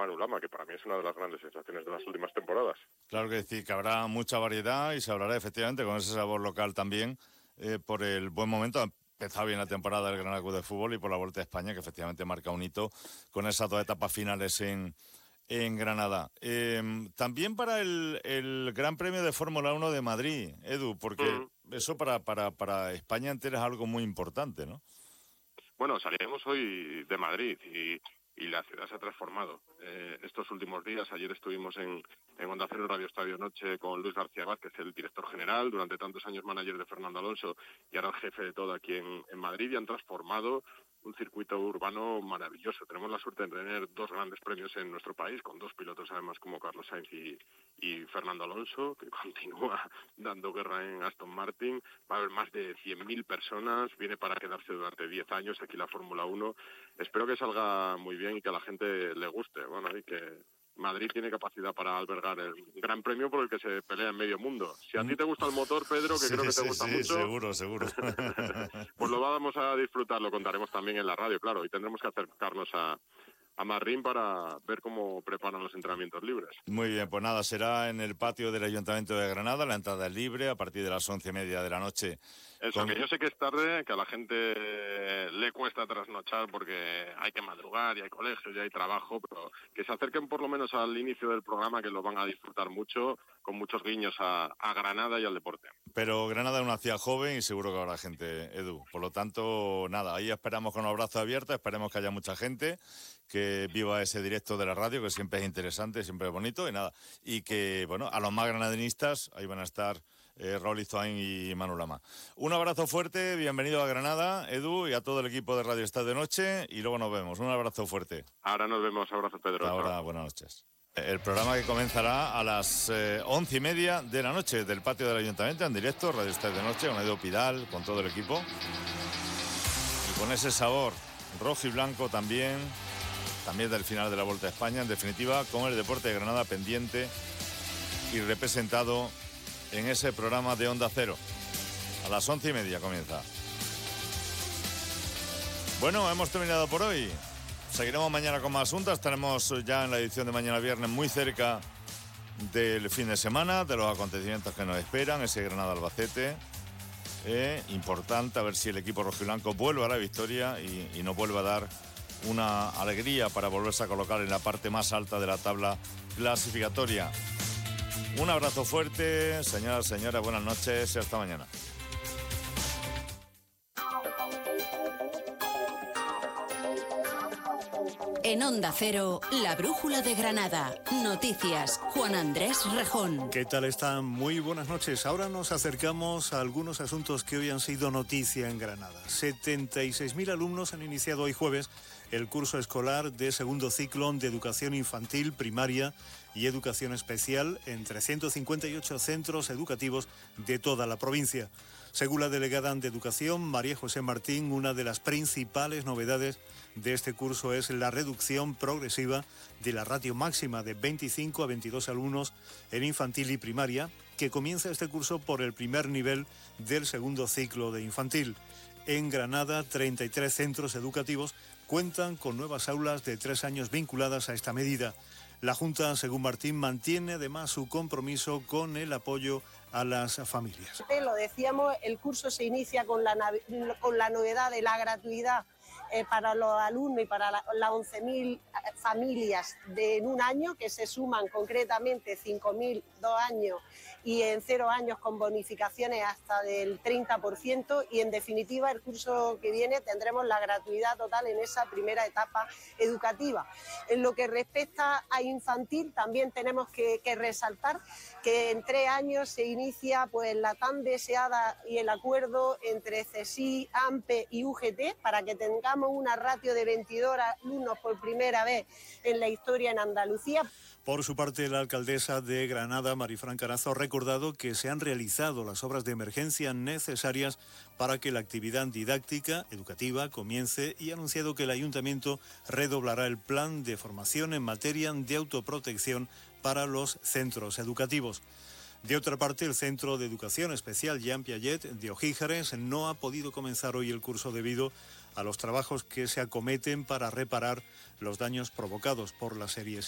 Manu Lama, que para mí es una de las grandes sensaciones de las últimas temporadas. Claro que sí, que habrá mucha variedad y se hablará efectivamente con ese sabor local también por el buen momento. Ha empezado bien la temporada del Granada Club de Fútbol y por la Vuelta a España, que efectivamente marca un hito con esas 2 etapas finales en Granada. También para el Gran Premio de Fórmula 1 de Madrid, Edu, porque eso para España entera es algo muy importante, ¿no? Bueno, salimos hoy de Madrid y la ciudad se ha transformado. Estos últimos días, ayer estuvimos en Onda Cero Radio Estadio Noche con Luis García Vázquez, el director general, durante tantos años manager de Fernando Alonso y ahora el jefe de todo aquí en Madrid, y han transformado un circuito urbano maravilloso. Tenemos la suerte de tener 2 grandes premios en nuestro país, con 2 pilotos además como Carlos Sainz y Fernando Alonso, que continúa dando guerra en Aston Martin. Va a haber más de 100.000 personas, viene para quedarse durante 10 años aquí la Fórmula 1. Espero que salga muy bien y que a la gente le guste. Bueno, y que Madrid tiene capacidad para albergar el gran premio por el que se pelea en medio mundo. Si a ti te gusta el motor, Pedro, que creo que te gusta mucho... Seguro. Pues lo vamos a disfrutar, lo contaremos también en la radio, claro, y tendremos que acercarnos a Marín para ver cómo preparan los entrenamientos libres. Muy bien, pues nada, será en el patio del Ayuntamiento de Granada, la entrada es libre a partir de las 11:30 de la noche. Eso, que yo sé que es tarde, que a la gente le cuesta trasnochar porque hay que madrugar y hay colegios y hay trabajo, pero que se acerquen por lo menos al inicio del programa, que lo van a disfrutar mucho, con muchos guiños a Granada y al deporte. Pero Granada es una ciudad joven y seguro que habrá gente, Edu. Por lo tanto, nada, ahí esperamos con los brazos abiertos, esperemos que haya mucha gente, que viva ese directo de la radio, que siempre es interesante, siempre es bonito, y nada. Y que, bueno, a los más granadinistas, ahí van a estar Raúl Izoain y Manu Lama. Un abrazo fuerte, bienvenido a Granada, Edu, y a todo el equipo de Radio Estadio de Noche, y luego nos vemos. Un abrazo fuerte. Ahora nos vemos, abrazo Pedro. Hasta ahora, buenas noches. El programa que comenzará a las 11:30 de la noche del patio del Ayuntamiento, en directo, Radio Estadio de Noche, con Edu Pidal, con todo el equipo. Y con ese sabor rojo y blanco también del final de la Vuelta a España, en definitiva, con el deporte de Granada pendiente y representado en ese programa de Onda Cero. A las 11:30 comienza. Bueno, hemos terminado por hoy. Seguiremos mañana con más asuntos. Estaremos ya en la edición de mañana viernes muy cerca del fin de semana, de los acontecimientos que nos esperan, ese Granada-Albacete. Importante a ver si el equipo rojiblanco vuelve a la victoria y nos vuelve a dar una alegría para volverse a colocar en la parte más alta de la tabla clasificatoria. Un abrazo fuerte, señoras, señores, buenas noches y hasta mañana. En Onda Cero, la brújula de Granada. Noticias, Juan Andrés Rejón. ¿Qué tal están? Muy buenas noches. Ahora nos acercamos a algunos asuntos que hoy han sido noticia en Granada. 76.000 alumnos han iniciado hoy jueves el curso escolar de segundo ciclo de educación infantil, primaria y educación especial en 358 centros educativos de toda la provincia. Según la delegada de Educación, María José Martín, una de las principales novedades de este curso es la reducción progresiva de la ratio máxima de 25 a 22 alumnos en infantil y primaria, que comienza este curso por el primer nivel del segundo ciclo de infantil. En Granada, 33 centros educativos cuentan con nuevas aulas de 3 años vinculadas a esta medida. La Junta, según Martín, mantiene además su compromiso con el apoyo a las familias. Lo decíamos, el curso se inicia con la novedad de la gratuidad para los alumnos y para las 11.000 familias en un año, que se suman concretamente 5.000 2 años y en 0 años con bonificaciones hasta del 30%, y en definitiva el curso que viene tendremos la gratuidad total en esa primera etapa educativa. En lo que respecta a infantil, también tenemos que resaltar que en 3 años se inicia pues la tan deseada y el acuerdo entre CSI, AMPE y UGT para que tengamos una ratio de 22 alumnos por primera vez en la historia en Andalucía. Por su parte, la alcaldesa de Granada, Marifran Carazo, ha recordado que se han realizado las obras de emergencia necesarias para que la actividad didáctica educativa comience y ha anunciado que el ayuntamiento redoblará el plan de formación en materia de autoprotección para los centros educativos. De otra parte, el Centro de Educación Especial Jean Piaget de Ojíjares no ha podido comenzar hoy el curso debido a los trabajos que se acometen para reparar los daños provocados por las series